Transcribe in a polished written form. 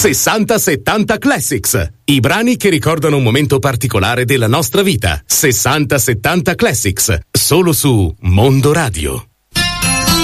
60-70 Classics. I brani che ricordano un momento particolare della nostra vita. 60-70 Classics. Solo su Mondo Radio.